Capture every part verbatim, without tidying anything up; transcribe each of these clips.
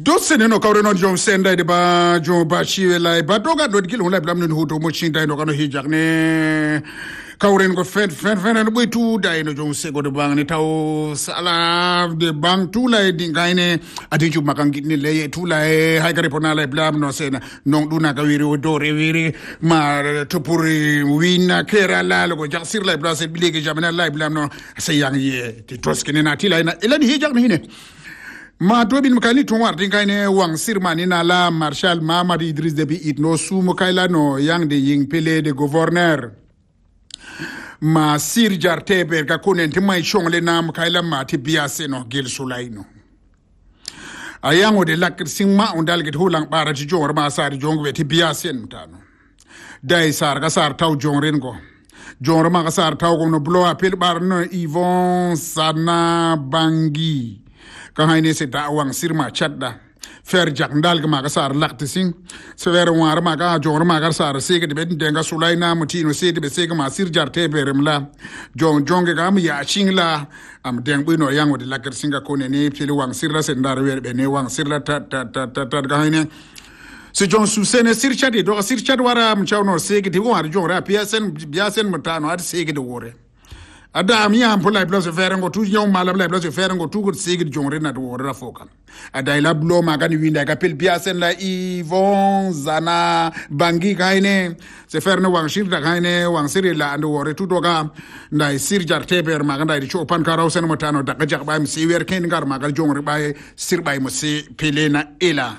Josene no kawre no jom senda de ba jo ba chiwela ba doga do gil hula blam no hoto mo chinda no kano hijak ne kawre ngo fen fen fen no buitu dai no jom sego de bang ni taw sala de bang tu la di gaine adi ju makangi ni le tu la hay gare pona la blam no sena non duna ka wiri o do re wiri ma to puri wina kera la lo jak sir la blam se bilege jamana la blam no se yang ye ti troskene na ti la ila di hijak ni ne ma tobin makali tonwar dingaine wang sirmani na la Marshal Mamadou Idriss Déby itno su mukaila no yang de ying pele de gouverneur ma sir jarte ber ka konenti mai chongle na mukaila ma ti biase no gel sulaino ayango de lakir singma ondal get hulang bara ti jongor ma sar jongwe ti biase mutano dai sar ga sar taw jongren go jongor ma ga sar taw go no blo apel bar no Yvon Sana Bangi ka hayne se da wang sirma chadda fer jak ndal ma ka sar lakti sing se ver war ma ka jor ma ka sar se ke de denga sulaina mutino se de se ma sir jarte beremla jong jonge ga mi ya chingla am deng buino yango de lakir singa ko ne ne pele wang sirla se ndar wer be ne wang sirla ta ta ta ta ga hayne se jong su sene sir chadi do sir chad wara am chawno se ke de war jong ra piasen biasen mutano ad se ke de wore ada amia ampola place faire ngo tu nyom mala place faire ngo tu ko sigid jongre na do wora foka ada ila blo magani winda ka pel biasen la Yvon Sana Bangi kaine se faire no wang shirda kaine wang siri la ando wore tu doga ndai sir jarte ber maganda di chopan ka rawsen motano daga jak ba mi siwer ken gar magal jongre bay sir bay mo si pelena ila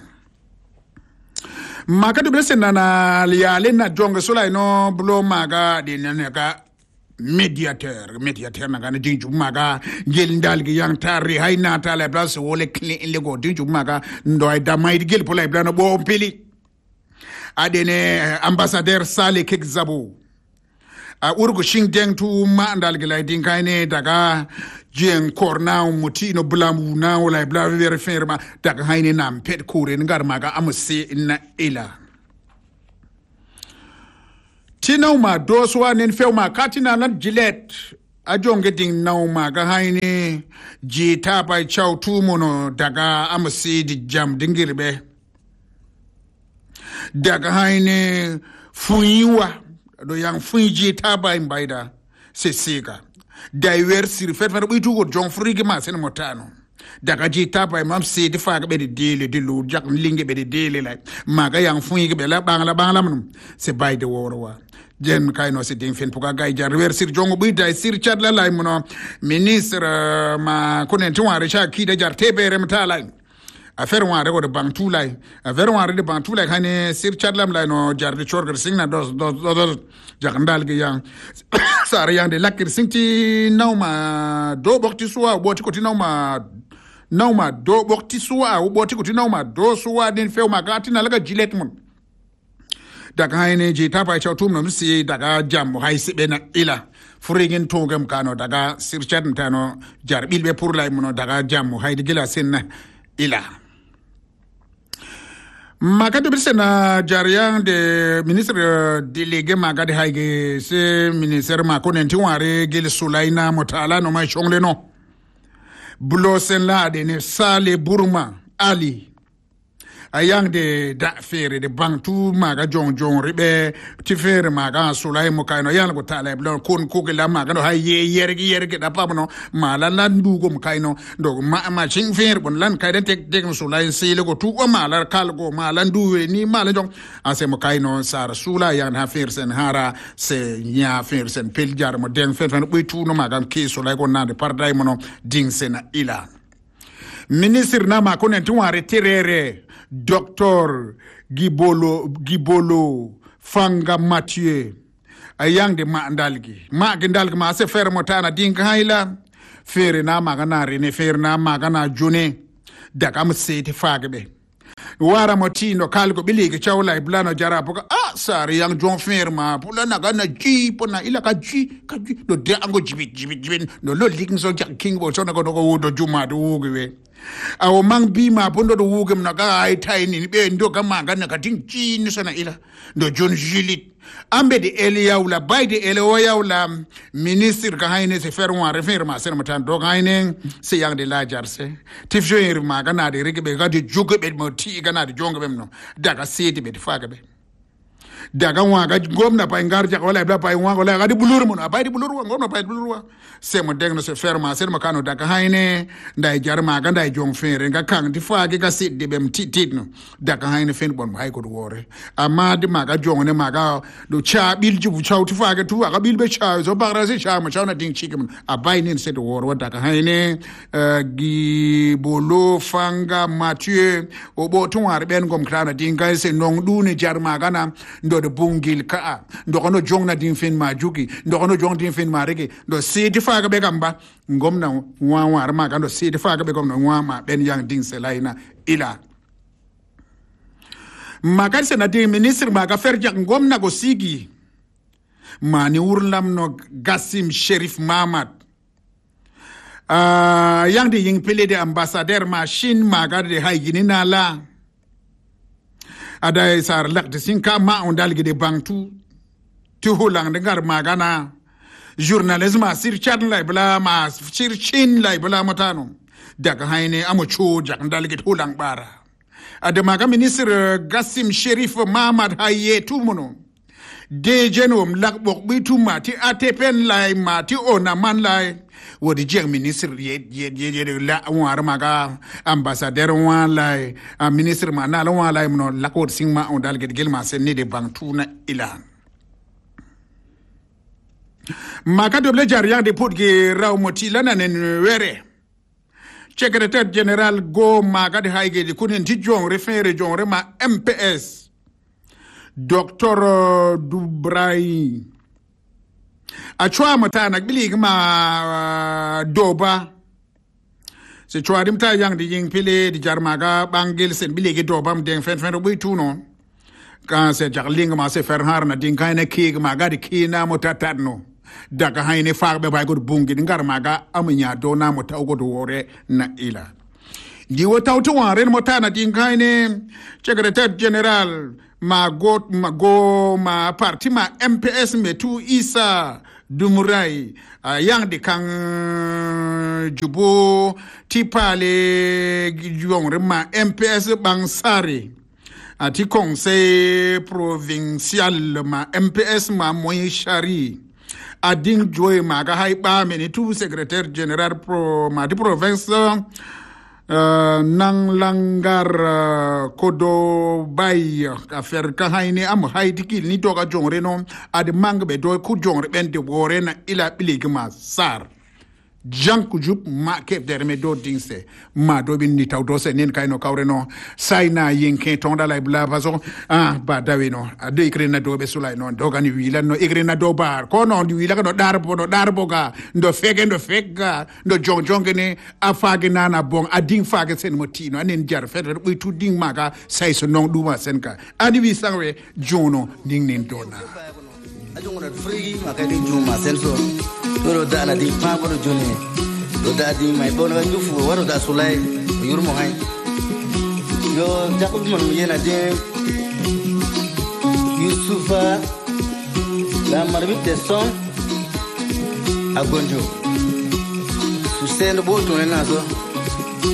magadu blesen na liale na jonga sulai no blo maga di nanaka médiateur médiateur na gana jinju maga gel ndal gi yang tari hay na tala place wole clean le go jinju maga ndoy da may gel polay blana bo peli adene ambassadeur Sale Kek Zabo a urgo shing deng tu ma ndal gi lay din kayne daga jeng korna mutino blamu na wala bla ver ferma daga hayne nam pet kure ngar maga amse na ila Tino ma doswa nen few ma katina na jilet a jonge ding naw ma ga hayni jita bay chaw tumono daga amsi di jam dingirbe daga hayni fuyiwa do yang fuyi jita bay mbayda se sega daiwer sir fet fet bitu go jon frigi ma sen motano daga jita bay mam se di fa ga be di dele di lu jak linge be di dele la ma ga yang fuyi be la bangla bangla mun se bay de worwa jen kayno si ding fen puka gay jar wer sir jongo buy day sir chad la lay muno ministre ma konen tu ware cha ki da jar tebere mtalay affaire ware go de bantu lay affaire ware de bantu lay hane sir chad lam lay no jar de chorgar singna dos dos dos jak ndal ge yang sar yang de lakir singti nawma do bokti suwa boti ko ti nawma nawma do bokti suwa boti ko ti nawma do suwa den few ma gatina laga jilet mun daga hayne je tapa chaw tum no si daga jam hay sibe na ila furigin togam kano daga sirchat tano jar bilbe pour lay muno daga jam hay de gila sen ila magade bisena jarian de ministre délégué magade hayge se ministère ma konenti ware gel sulaina motala no may chongle no bulo sen la de ne Sale Burma Ali ayang de da fere de bantu maga jong jong ribe ti fere maga sulay mo kayno yalla go tale blon kon ko ke la maga no hay yergi yergi da pamno mala lan du go kayno do ma ma ching fere bon lan kayden tek tek sulay sele go tu o mala kal go mala du ni mala jong ase mo kayno sar sulay yan ha fere sen hara se nya fere sen pel jar mo den fere fan bu tu no maga ke sulay go nande parday mo no ding sen ila ministre na ma konen tu ware terere Docteur Gibolo Gibolo Fanga Mathieu ayang de ma ndalgi ma gindalgi ma se fer motana dinga hayla fere na magana rene fere na magana jone daga mu seti fagbe wara motino kalgo biligi chawla iblano jarapo ah sari yang jon firma pula na gana ji pona ila ka ji ka ji do de ango jibi jibi jibi no lo ligin so king bo so na go do juma do gwe awo mang bi ma bondo do wugem na ga ai tai ni be ndo ga manga na katin chin sana ila ndo John Julit ambe de Eliyaw la bay de Eliyaw la ministre ka hayne se fer wa refer ma sen matan do hayne se yang de la jarse tif joyer ma ga na de rege be ga de jogo be mo ti ga na de jonga bem no daga seti be faga be daga wa ga gomna pay ngar jak wala bla pay wa wala ga di bulur mo pay di bulur wa ngomna pay bulur wa se mo degno se ferma se mo kanu daga hayne nday jarma ga nday jong fere ga kan di faage ga sit de bem titit no daga hayne fen bon hay ko do wore amma di maga jong ne maga do cha bil jibu chaw ti faage tu ga bil be cha so bagra se cha ma cha na ding chikem a bay nin se do wore daga hayne gi bolo fanga Mathieu o bo tun war ben gom krana dinga se nong du ne jarma ga na ndo de bungil ka ndo kono jong na din fen ma juki ndo kono jong din fen ma rege ndo se ti faga be gamba ngomna wa wa ma ga ndo se ti faga be gomna wa ma ben yang din se laina ila magar se na din ministre ma ga ferja ngomna go sigi mani urlam no Gassim Sherif Mamad uh, yang di ying pele de ambassadeur machine ma ga de haygini na la ada sar lak de sinka ma on dalgi de bangtu tu holang de gar magana journalisme sir chat lay bla ma sir chin lay bla matano daga hayne amo cho jak dalgi holang bara ada maga ministre Gassim Sherif Mamad haye tu mono de genom lak bok bi tu mati atepen lay mati ona man lay wodi jeng ministre ye ye ye la war maga ambassadeur wan lay ministre ma na la wan lay no la ko singma on dal gel ma sen ne de bangtuna ilan maga doble jar yang de pot ge raw moti lana nen were secrétaire général go maga de hayge de kunen ti jong refere jong rema M P S docteur Dubray a chwa mata na bilig ma doba se chwa dim ta yang di ying pile di jarmaga bangil sen bilig dobam den fen fen rubi tuno kan se jarling ma se ferhar na din kayne kig ma ga di kina mota tadno daga hayne faag be bay go bungi ngar maga amnya do na mota go do wore na ila di wota to waren mota na din kayne secrétaire général ma go ma go ma parti ma M P S metu Isa Dumurai uh, yang de kan jubo tipale giong ma M P S bangsari ati conseil provincial ma M P S ma moy shari ading joy ma ga hay ba meni tu secrétaire général pro ma di province Uh, nang langar uh, kodo bay affaire ka hayni am haydi kil ni doga jongre non ad mangbe do ku jongre ben de wore na ila biligma sar janku jup ma kep derme do dingse ma do bin ni taw do se nen kayno kawre no sayna yinke ton da lay bla façon ah ba dawe no ade ikre na do be sulay non do gani wila no ikre na do bar ko non di wila no dar bo no dar bo ga ndo fege ndo fega ndo jong jong ne afage nana bon ading fage sen motino anen jar fedre bu tu ding maga say so non duma sen ka adi wi sangwe jono ding nin dona ajongona free makadi juma senso toro dana di pabro jone do dadi mai bono ga jufu waro da sulai yurmo hay yo jakub mon yena de Yusufa la marbite son agonjo susendo boto na so